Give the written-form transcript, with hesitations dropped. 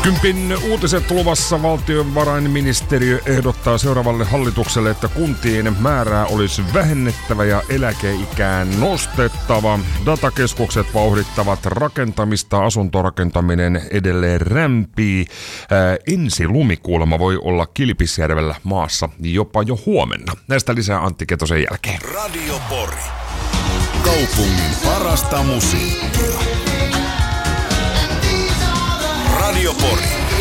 Kympin uutiset luvassa. Valtiovarainministeriö ehdottaa seuraavalle hallitukselle, että kuntien määrää olisi vähennettävä ja eläkeikää nostettava. Datakeskukset vauhdittavat rakentamista, asuntorakentaminen edelleen rämpii. Ensi lumikuulemma voi olla Kilpisjärvellä maassa jopa jo huomenna. Näistä lisää Antti Ketosen jälkeen. Radio Pori. Kaupungin parasta musiikkia. Radio Pori.